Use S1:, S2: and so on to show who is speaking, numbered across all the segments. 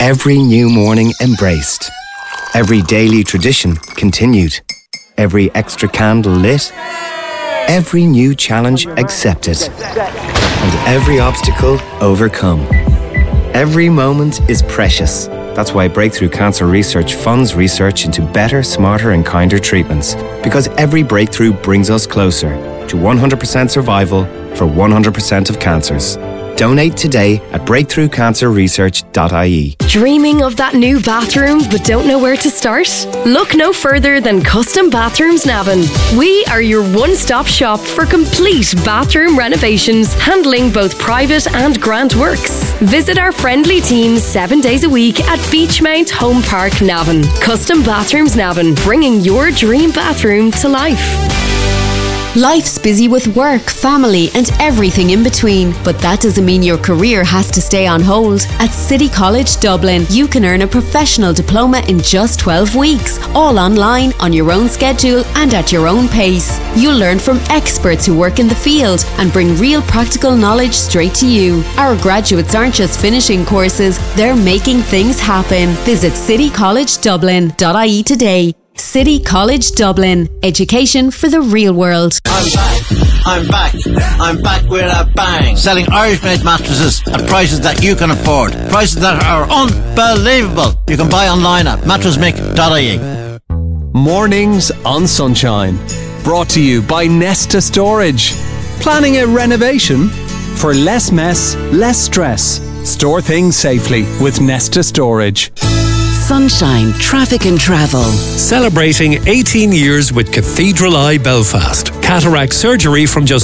S1: Every new morning embraced. Every daily tradition continued. Every extra candle lit. Every new challenge accepted. And every obstacle overcome. Every moment is precious. That's why Breakthrough Cancer Research funds research into better, smarter and kinder treatments. Because every breakthrough brings us closer to 100% survival for 100% of cancers. Donate today at breakthroughcancerresearch.ie.
S2: Dreaming of that new bathroom but don't know where to start? Look no further than Custom Bathrooms Navan. We are your one-stop shop for complete bathroom renovations, handling both private and grant works. Visit our friendly team 7 days a week at Beachmount Home Park, Navan. Custom Bathrooms Navan, bringing your dream bathroom to life.
S3: Life's busy with work, family and everything in between, but that doesn't mean your career has to stay on hold. At City College Dublin, you can earn a professional diploma in just 12 weeks, all online, on your own schedule and at your own pace. You'll learn from experts who work in the field and bring real practical knowledge straight to you. Our graduates aren't just finishing courses, they're making things happen. Visit citycollegedublin.ie today. City College Dublin. Education for the real world.
S4: I'm back with a bang. Selling Irish-made mattresses at prices that you can afford. Prices that are unbelievable. You can buy online at mattressmick.ie.
S5: Mornings on Sunshine. Brought to you by Nesta Storage. Planning a renovation? For less mess, less stress. Store things safely with Nesta Storage.
S6: Sunshine, Traffic and Travel.
S7: Celebrating 18 years with Cathedral Eye Belfast. Cataract surgery from just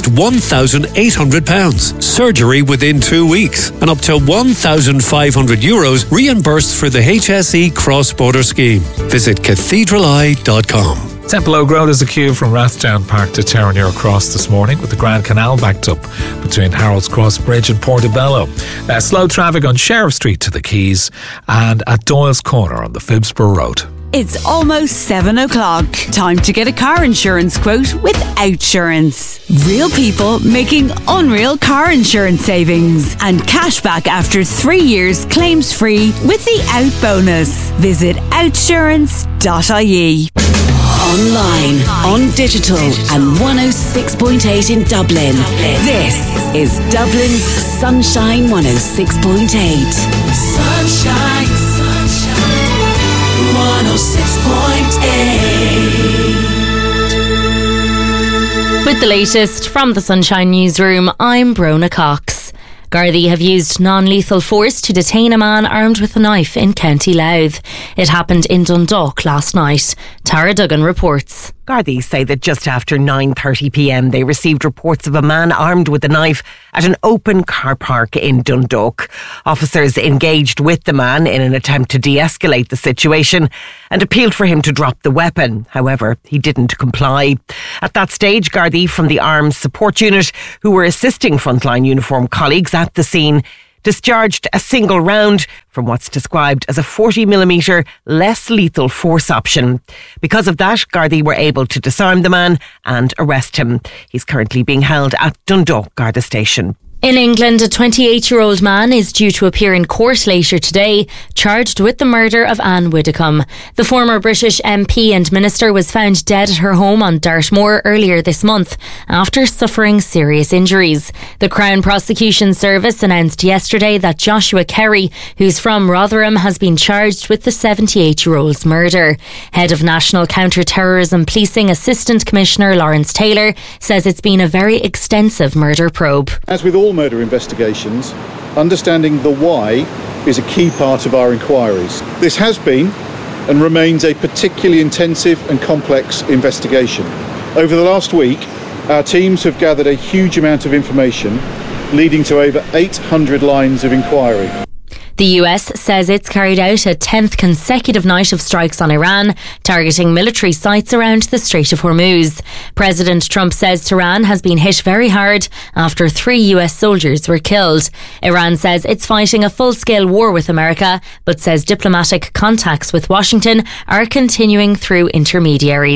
S7: £1,800. Surgery within 2 weeks. And up to €1,500 reimbursed for the HSE cross-border scheme. Visit cathedraleye.com.
S8: Temple Oak Road is a queue from Rathdown Park to Terranure Cross this morning, with the Grand Canal backed up between Harold's Cross Bridge and Portobello. Slow traffic on Sheriff Street to the Quays and at Doyle's Corner on the Phibsborough Road.
S9: It's almost 7 o'clock. Time to get a car insurance quote with Outsurance. Real people making unreal car insurance savings and cashback after 3 years claims free with the Out bonus. Visit outsurance.ie.
S6: Online, on digital and 106.8 in Dublin. This is Dublin's Sunshine 106.8.
S10: Sunshine, 106.8.
S11: With the latest from the Sunshine Newsroom, I'm Brona Cox. Gardaí have used non-lethal force to detain a man armed with a knife in County Louth. It happened in Dundalk last night. Tara Duggan reports.
S12: Gardaí say that just after 9:30pm they received reports of a man armed with a knife at an open car park in Dundalk. Officers engaged with the man in an attempt to de-escalate the situation and appealed for him to drop the weapon. However, he didn't comply. At that stage, Gardaí from the Arms Support Unit, who were assisting frontline uniformed colleagues at the scene, discharged a single round from what's described as a 40mm less lethal force option. Because of that, Gardaí were able to disarm the man and arrest him. He's currently being held at Dundalk Garda Station.
S11: In England, a 28-year-old man is due to appear in court later today, charged with the murder of Anne Widdecombe. The former British MP and minister was found dead at her home on Dartmoor earlier this month after suffering serious injuries. The Crown Prosecution Service announced yesterday that Joshua Kerry, who's from Rotherham, has been charged with the 78-year-old's murder. Head of National Counter-Terrorism Policing Assistant Commissioner Lawrence Taylor says it's been a very extensive murder probe.
S13: As with all murder investigations, understanding the why is a key part of our inquiries. This has been and remains a particularly intensive and complex investigation. Over the last week, our teams have gathered a huge amount of information, leading to over 800 lines of inquiry.
S11: The US says it's carried out a 10th consecutive night of strikes on Iran, targeting military sites around the Strait of Hormuz. President Trump says Tehran has been hit very hard after 3 US soldiers were killed. Iran says it's fighting a full-scale war with America, but says diplomatic contacts with Washington are continuing through intermediaries.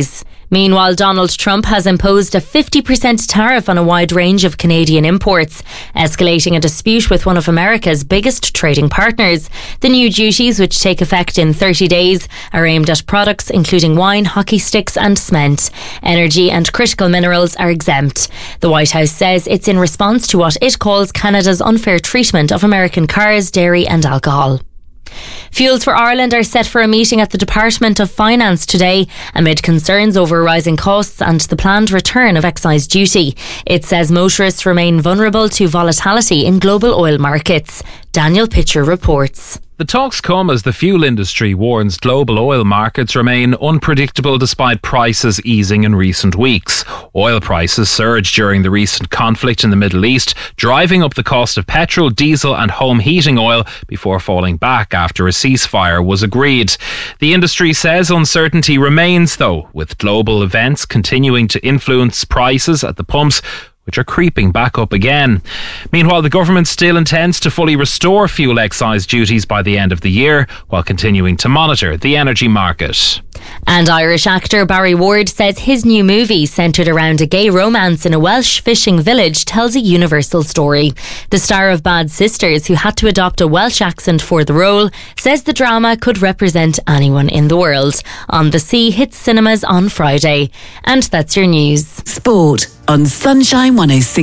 S11: Meanwhile, Donald Trump has imposed a 50% tariff on a wide range of Canadian imports, escalating a dispute with one of America's biggest trading partners. The new duties, which take effect in 30 days, are aimed at products including wine, hockey sticks and cement. Energy and critical minerals are exempt. The White House says it's in response to what it calls Canada's unfair treatment of American cars, dairy and alcohol. Fuels for Ireland are set for a meeting at the Department of Finance today amid concerns over rising costs and the planned return of excise duty. It says motorists remain vulnerable to volatility in global oil markets. Daniel Pitcher reports.
S14: The talks come as the fuel industry warns global oil markets remain unpredictable despite prices easing in recent weeks. Oil prices surged during the recent conflict in the Middle East, driving up the cost of petrol, diesel and home heating oil before falling back after a ceasefire was agreed. The industry says uncertainty remains though, with global events continuing to influence prices at the pumps, which are creeping back up again. Meanwhile, the government still intends to fully restore fuel excise duties by the end of the year, while continuing to monitor the energy market.
S11: And Irish actor Barry Ward says his new movie, centred around a gay romance in a Welsh fishing village, tells a universal story. The star of Bad Sisters, who had to adopt a Welsh accent for the role, says the drama could represent anyone in the world. On the Sea hits cinemas on Friday. And that's your news.
S6: Sport on Sunshine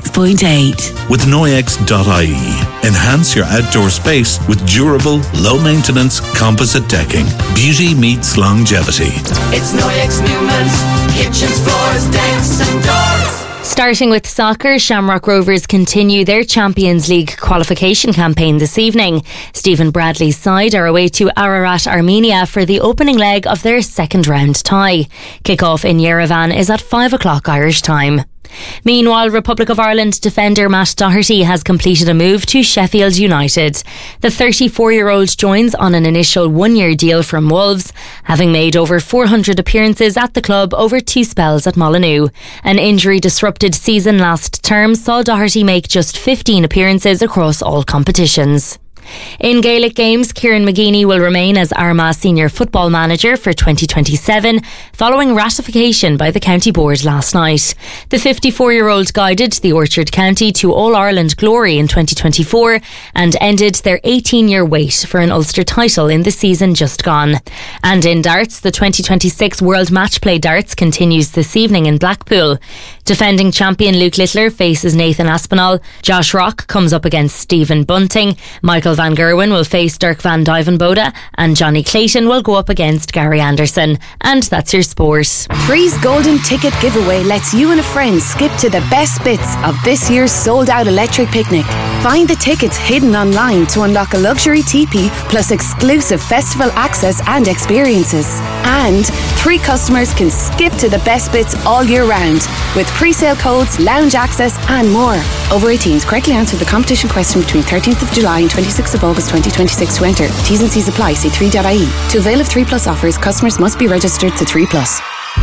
S6: 106.8.
S15: With Noyex.ie, enhance your outdoor space with durable, low-maintenance composite decking. Beauty meets longevity.
S10: It's Noyex Newman's kitchens, floors, decks and doors.
S11: Starting with soccer, Shamrock Rovers continue their Champions League qualification campaign this evening. Stephen Bradley's side are away to Ararat, Armenia for the opening leg of their second round tie. Kick-off in Yerevan is at 5 o'clock Irish time. Meanwhile, Republic of Ireland defender Matt Doherty has completed a move to Sheffield United. The 34-year-old joins on an initial one-year deal from Wolves, having made over 400 appearances at the club over 2 spells at Molineux. An injury-disrupted season last term saw Doherty make just 15 appearances across all competitions. In Gaelic games, Kieran McGeaney will remain as Armagh Senior Football Manager for 2027, following ratification by the County Board last night. The 54-year-old guided the Orchard County to All-Ireland glory in 2024 and ended their 18-year wait for an Ulster title in the season just gone. And in darts, the 2026 World Match Play Darts continues this evening in Blackpool. Defending champion Luke Littler faces Nathan Aspinall. Josh Rock comes up against Stephen Bunting. Michael Van Gerwen will face Dirk van Duivenbode and Johnny Clayton will go up against Gary Anderson. And that's your sport.
S16: Three's Golden Ticket Giveaway lets you and a friend skip to the best bits of this year's sold-out electric picnic. Find the tickets hidden online to unlock a luxury teepee plus exclusive festival access and experiences. And 3 customers can skip to the best bits all year round with pre-sale codes, lounge access and more. Over 18s, correctly answer the competition question between 13th of July and 26th of August 2026 to enter. T's and C's apply. See 3.ie. To avail of 3 Plus offers, customers must be registered to 3 Plus.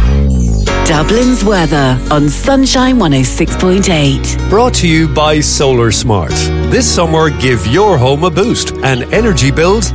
S6: Dublin's weather on Sunshine 106.8.
S7: Brought to you by Solar Smart. This summer, give your home a boost and energy bills